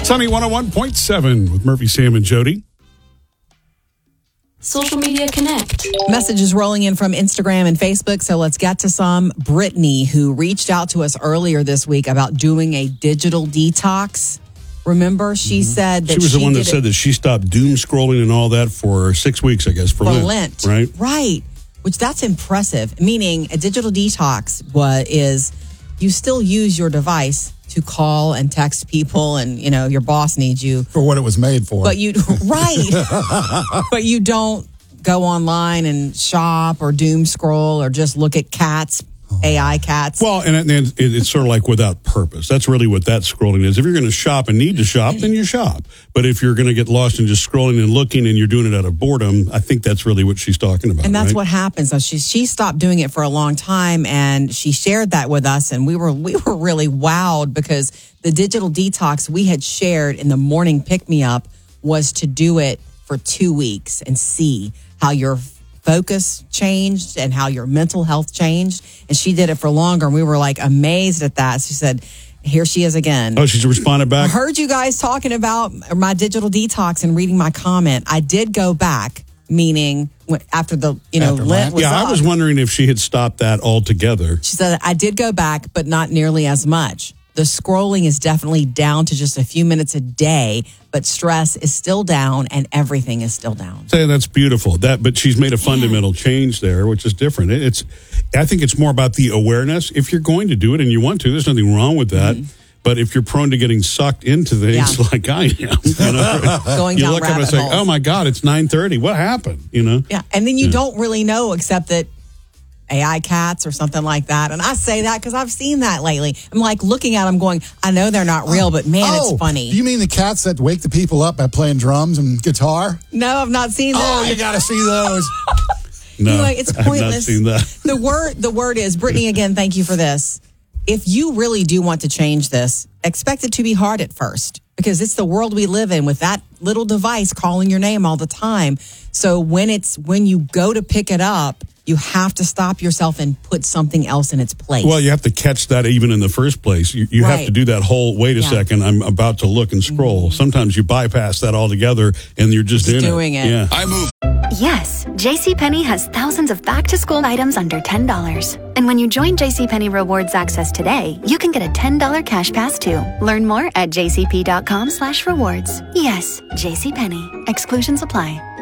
Sunny 101.7 with Murphy, Sam, and Jody. Social Media Connect. Messages rolling in from Instagram and Facebook, so let's get to some. Brittany, who reached out to us earlier this week about doing a digital detox. Remember, she said that she was the one that said that she stopped doom scrolling and all that for 6 weeks, I guess, for Lent. Right? Right. Which that's impressive. Meaning a digital detox is you still use your device to call and text people, and your boss needs you for what it was made for. But but you don't go online and shop or doom scroll or just look at cats. AI cats. Well, and it's sort of like without purpose. That's really what that scrolling is. If you're going to shop and need to shop, then you shop. But if you're going to get lost in just scrolling and looking and you're doing it out of boredom, I think that's really what she's talking about. And that's what happens. So she stopped doing it for a long time, and she shared that with us, and we were really wowed because the digital detox we had shared in the morning pick-me-up was to do it for 2 weeks and see how your focus changed and how your mental health changed. And she did it for longer, and we were like amazed at that. She said, here she is again. Oh, she's responded back? I heard you guys talking about my digital detox and reading my comment. I did go back, meaning after the Lent was up. I was wondering if she had stopped that altogether. She said, I did go back, but not nearly as much. The scrolling is definitely down to just a few minutes a day, but stress is still down and everything is still down. Say that's beautiful. But she's made a fundamental change there, which is different. I think it's more about the awareness. If you're going to do it and you want to, there's nothing wrong with that. Mm-hmm. But if you're prone to getting sucked into things like I am, going you down look up and say, "Oh my God, it's 9:30. What happened?" Yeah, and then you don't really know except that AI cats or something like that. And I say that because I've seen that lately. I'm like looking at them going, I know they're not real, but man, it's funny. Do you mean the cats that wake the people up by playing drums and guitar? No, I've not seen those. Oh, you got to see those. No, anyway, it's pointless. I've not seen that. The word is, Brittany, again, thank you for this. If you really do want to change this, expect it to be hard at first because it's the world we live in with that little device calling your name all the time. So when you go to pick it up, you have to stop yourself and put something else in its place. Well, you have to catch that even in the first place. You have to do that whole, wait a second, I'm about to look and scroll. Mm-hmm. Sometimes you bypass that altogether and you're just doing it. Yeah. I move. Yes, JCPenney has thousands of back-to-school items under $10. And when you join JCPenney Rewards Access today, you can get a $10 cash pass too. Learn more at jcp.com/rewards. Yes, JCPenney. Exclusions apply.